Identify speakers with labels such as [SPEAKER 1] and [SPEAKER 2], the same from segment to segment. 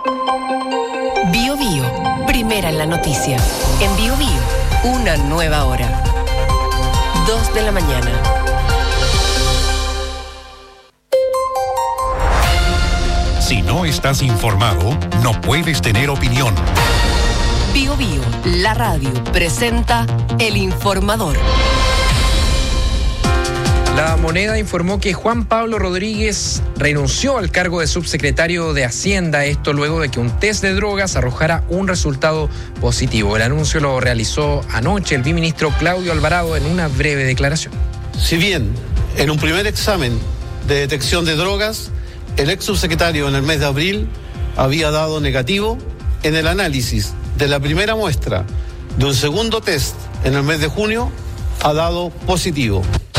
[SPEAKER 1] Bío Bío, primera en la noticia. En Bío Bío, una nueva hora. 2 de la mañana.
[SPEAKER 2] Si no estás informado, no puedes tener opinión.
[SPEAKER 1] Bío Bío, la radio, presenta El Informador.
[SPEAKER 3] La Moneda informó que Juan Pablo Rodríguez renunció al cargo de subsecretario de Hacienda, esto luego de que un test de drogas arrojara un resultado positivo. El anuncio lo realizó anoche el viceministro Claudio Alvarado en una breve declaración.
[SPEAKER 4] Si bien en un primer examen de detección de drogas, el ex subsecretario en el mes de abril había dado negativo, en el análisis de la primera muestra de un segundo test en el mes de junio ha dado positivo.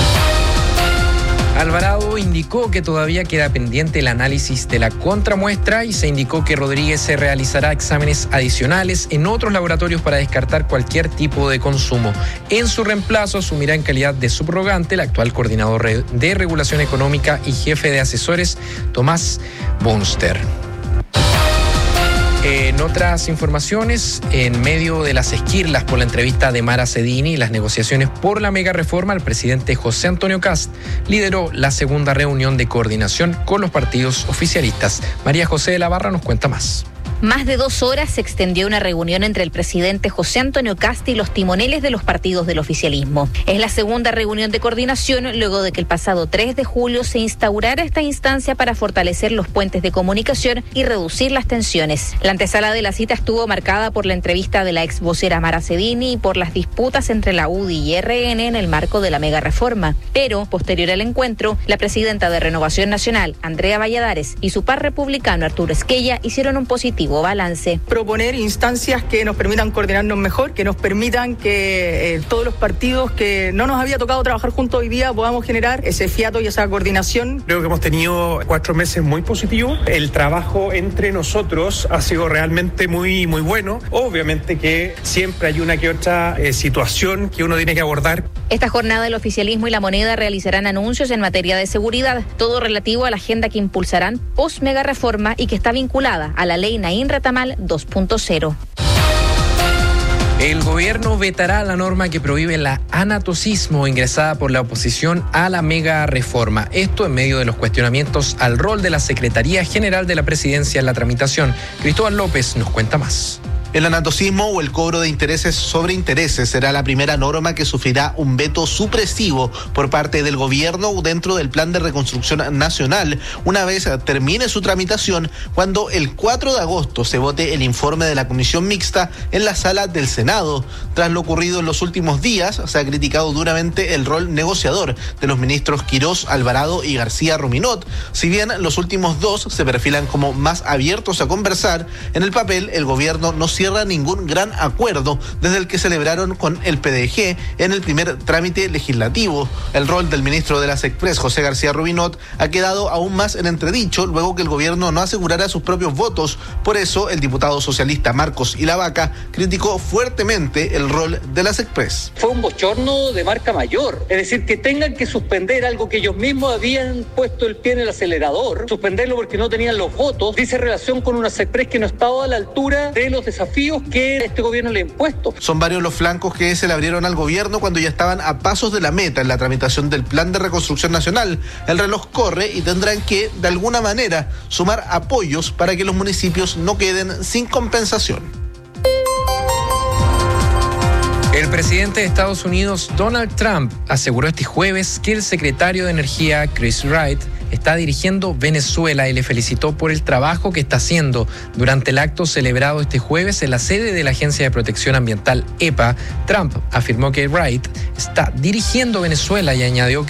[SPEAKER 3] Alvarado indicó que todavía queda pendiente el análisis de la contramuestra y se indicó que Rodríguez se realizará exámenes adicionales en otros laboratorios para descartar cualquier tipo de consumo. En su reemplazo asumirá en calidad de subrogante el actual coordinador de regulación económica y jefe de asesores, Tomás Bunster. En otras informaciones, en medio de las esquirlas por la entrevista de Mara Cedini y las negociaciones por la mega reforma, el presidente José Antonio Kast lideró la segunda reunión de coordinación con los partidos oficialistas. María José de la Barra nos cuenta más.
[SPEAKER 5] Más de 2 horas se extendió una reunión entre el presidente José Antonio Kast y los timoneles de los partidos del oficialismo. Es la segunda reunión de coordinación luego de que el pasado 3 de julio se instaurara esta instancia para fortalecer los puentes de comunicación y reducir las tensiones. La antesala de la cita estuvo marcada por la entrevista de la ex vocera Mara Cedini y por las disputas entre la UDI y RN en el marco de la mega reforma. Pero, posterior al encuentro, la presidenta de Renovación Nacional, Andrea Valladares, y su par republicano, Arturo Esquella, hicieron un positivo balance.
[SPEAKER 6] Proponer instancias que nos permitan coordinarnos mejor, que nos permitan que todos los partidos que no nos había tocado trabajar juntos hoy día podamos generar ese fiato y esa coordinación.
[SPEAKER 7] Creo que hemos tenido 4 meses muy positivos. El trabajo entre nosotros ha sido realmente muy bueno. Obviamente que siempre hay una que otra situación que uno tiene que abordar.
[SPEAKER 5] Esta jornada el oficialismo y la Moneda realizarán anuncios en materia de seguridad, todo relativo a la agenda que impulsarán post mega reforma y que está vinculada a la ley Naín Retamal 2.0.
[SPEAKER 3] El gobierno vetará la norma que prohíbe el anatocismo ingresada por la oposición a la mega reforma. Esto en medio de los cuestionamientos al rol de la Secretaría General de la Presidencia en la tramitación. Cristóbal López nos cuenta más.
[SPEAKER 8] El anatocismo o el cobro de intereses sobre intereses será la primera norma que sufrirá un veto supresivo por parte del gobierno dentro del Plan de Reconstrucción Nacional, una vez termine su tramitación, cuando el 4 de agosto se vote el informe de la Comisión Mixta en la sala del Senado. Tras lo ocurrido en los últimos días, se ha criticado duramente el rol negociador de los ministros Quirós, Alvarado y García Ruminot. Si bien los últimos dos se perfilan como más abiertos a conversar, en el papel el gobierno no cierra ningún gran acuerdo desde el que celebraron con el PDG en el primer trámite legislativo. El rol del ministro de las Express, José García Ruminot, ha quedado aún más en entredicho luego que el gobierno no asegurara sus propios votos. Por eso, el diputado socialista Marcos Ilavaca criticó fuertemente el rol de las Express.
[SPEAKER 9] Fue un bochorno de marca mayor, es decir, que tengan que suspender algo que ellos mismos habían puesto el pie en el acelerador, suspenderlo porque no tenían los votos, dice relación con unas Express que no estaba a la altura de los desafíos que este gobierno le ha impuesto.
[SPEAKER 8] Son varios los flancos que se le abrieron al gobierno cuando ya estaban a pasos de la meta en la tramitación del Plan de Reconstrucción Nacional. El reloj corre y tendrán que, de alguna manera, sumar apoyos para que los municipios no queden sin compensación.
[SPEAKER 3] El presidente de Estados Unidos, Donald Trump, aseguró este jueves que el secretario de Energía, Chris Wright, está dirigiendo Venezuela y le felicitó por el trabajo que está haciendo. Durante el acto celebrado este jueves en la sede de la Agencia de Protección Ambiental, EPA, Trump afirmó que Wright está dirigiendo Venezuela y añadió